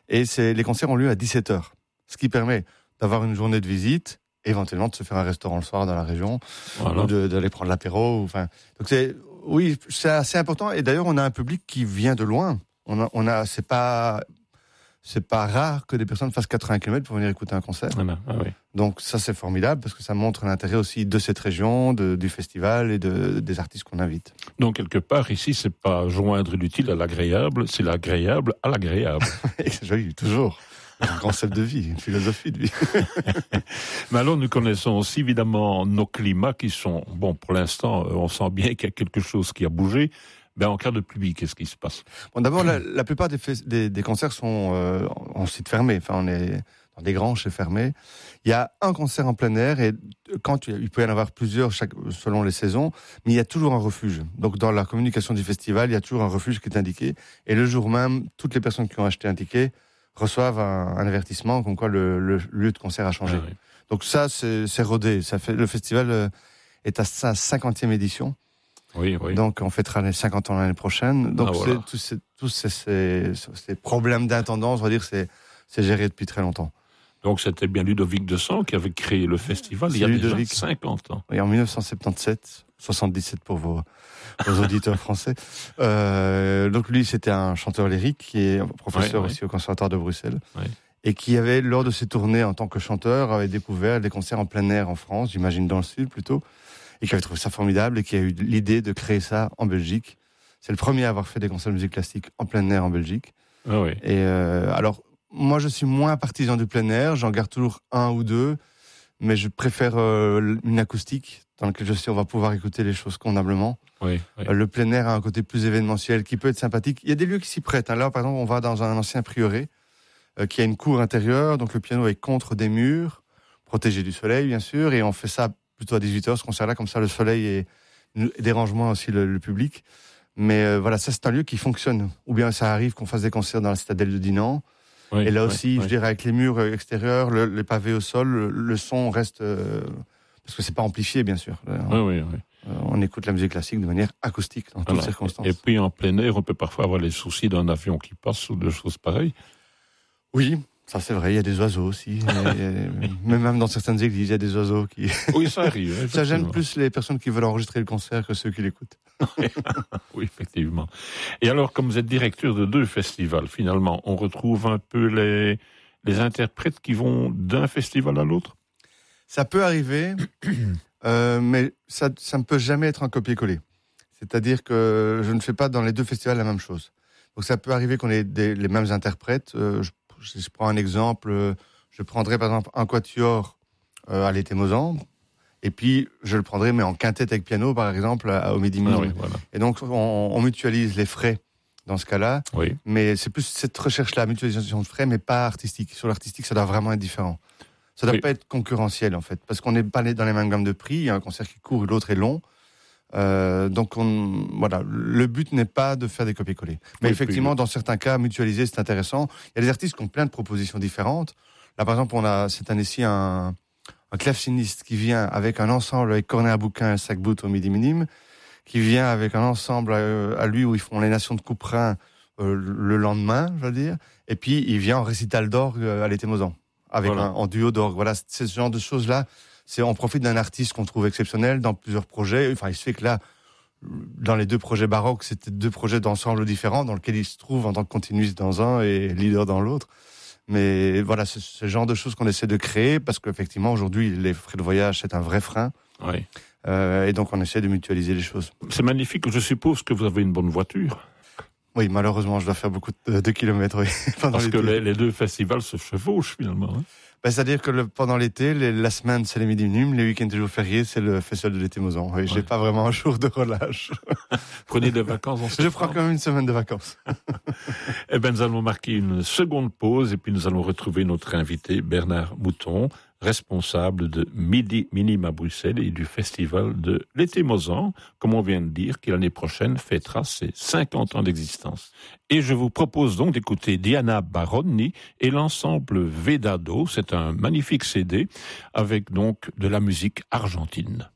Et les concerts ont lieu à 17h, ce qui permet d'avoir une journée de visite, éventuellement de se faire un restaurant le soir dans la région, voilà. Ou d'aller prendre l'apéro. Enfin, donc c'est assez important. Et d'ailleurs, on a un public qui vient de loin. C'est pas rare que des personnes fassent 80 km pour venir écouter un concert. Oui. Donc ça, c'est formidable parce que ça montre l'intérêt aussi de cette région, du festival et des artistes qu'on invite. Donc quelque part, ici, c'est pas joindre l'utile à l'agréable, c'est l'agréable à l'agréable. Oui, toujours. Un concept de vie, une philosophie de vie. Mais alors, nous connaissons aussi évidemment nos climats qui sont... Bon, pour l'instant, on sent bien qu'il y a quelque chose qui a bougé. Ben, en cas de pluie, qu'est-ce qui se passe? Bon, d'abord, la plupart des concerts sont en site fermé. Enfin, on est dans des granges, c'est fermé. Il y a un concert en plein air et il peut y en avoir plusieurs selon les saisons, mais il y a toujours un refuge. Donc, dans la communication du festival, il y a toujours un refuge qui est indiqué. Et le jour même, toutes les personnes qui ont acheté un ticket reçoivent un avertissement comme quoi le lieu de concert a changé. Ah, oui. Donc ça, c'est rodé. Le festival est à sa 50e édition. Oui. Donc, on fêtera les 50 ans l'année prochaine. Donc, voilà. Tous ces problèmes d'intendance, on va dire, c'est géré depuis très longtemps. Donc, c'était bien Ludovic Dessant qui avait créé le festival il y a déjà 50 ans. Oui, en 1977, 77 pour vos auditeurs français. Donc, lui, c'était un chanteur lyrique qui est professeur aussi au Conservatoire de Bruxelles. Oui. Et qui avait, lors de ses tournées en tant que chanteur, avait découvert des concerts en plein air en France, j'imagine dans le sud plutôt, et qui avait trouvé ça formidable et qui a eu l'idée de créer ça en Belgique. C'est le premier à avoir fait des concerts de musique classique en plein air en Belgique. Ah oui. Et alors, moi, je suis moins partisan du plein air, j'en garde toujours un ou deux, mais je préfère une acoustique dans laquelle je sais on va pouvoir écouter les choses convenablement. Oui. Le plein air a un côté plus événementiel qui peut être sympathique. Il y a des lieux qui s'y prêtent. Là, par exemple, on va dans un ancien prieuré qui a une cour intérieure, donc le piano est contre des murs, protégé du soleil, bien sûr, et on fait ça plutôt à 18h, ce concert-là, comme ça le soleil dérange moins aussi le public. Mais voilà, ça c'est un lieu qui fonctionne. Ou bien ça arrive qu'on fasse des concerts dans la citadelle de Dinan. Oui, et là aussi, je dirais, avec les murs extérieurs, les pavés au sol, le son reste... parce que c'est pas amplifié, bien sûr. Oui. On écoute la musique classique de manière acoustique, dans toutes circonstances. Et puis en plein air, on peut parfois avoir les soucis d'un avion qui passe ou de choses pareilles. Oui, ça c'est vrai, il y a des oiseaux aussi. Mais même dans certaines églises, il y a des oiseaux qui... Oui, ça arrive. Ça gêne plus les personnes qui veulent enregistrer le concert que ceux qui l'écoutent. Oui, effectivement. Et alors, comme vous êtes directeur de 2 festivals, finalement, on retrouve un peu les interprètes qui vont d'un festival à l'autre? Ça peut arriver, mais ça ne peut jamais être un copier-coller. C'est-à-dire que je ne fais pas dans les 2 festivals la même chose. Donc ça peut arriver qu'on ait les mêmes interprètes. Je prends un exemple, je prendrai par exemple un quatuor à l'été Mozambique, et puis je le prendrai mais en quintette avec piano par exemple au Midi Minime. Oui, voilà. Et donc on mutualise les frais dans ce cas-là, mais c'est plus cette recherche-là, mutualisation de frais, mais pas artistique. Sur l'artistique, ça doit vraiment être différent. Ça doit pas être concurrentiel en fait, parce qu'on n'est pas dans les mêmes gammes de prix. Il y a un concert qui court et l'autre est long. Donc voilà, le but n'est pas de faire des copier-coller. Mais effectivement, dans certains cas, mutualiser, c'est intéressant. Il y a des artistes qui ont plein de propositions différentes. Là, par exemple, on a cette année-ci un claveciniste qui vient avec un ensemble avec cornet à bouquin et sac boot au Midi Minime, qui vient avec un ensemble à lui où ils font les Nations de Couperin le lendemain, je veux dire. Et puis, il vient en récital d'orgue à l'été Mozambique, avec en duo d'orgue. Voilà, c'est ce genre de choses-là. On profite d'un artiste qu'on trouve exceptionnel dans plusieurs projets. Enfin, il se fait que là, dans les 2 projets baroques, c'était 2 projets d'ensemble différents dans lesquels il se trouve en tant que continuiste dans un et leader dans l'autre. Mais voilà, c'est ce genre de choses qu'on essaie de créer parce qu'effectivement, aujourd'hui, les frais de voyage, c'est un vrai frein. Oui. Et donc, on essaie de mutualiser les choses. C'est magnifique. Je suppose que vous avez une bonne voiture. Oui, malheureusement, je dois faire beaucoup de kilomètres. Oui, parce que les 2 festivals se chevauchent finalement. Hein. C'est-à-dire que pendant l'été, la semaine, c'est les Midi Minime, les week-ends et jours fériés, c'est le festival de l'été Mozambique. Oui, j'ai pas vraiment un jour de relâche. Prenez des vacances en septembre. Je prends quand même une semaine de vacances. Eh bien, nous allons marquer une seconde pause et puis nous allons retrouver notre invité Bernard Mouton, responsable de Midi Minime à Bruxelles et du festival de l'été Mozambique, comme on vient de dire, qui l'année prochaine fêtera ses 50 ans d'existence. Et je vous propose donc d'écouter Diana Baroni et l'ensemble Vedado. C'est un magnifique CD avec donc de la musique argentine.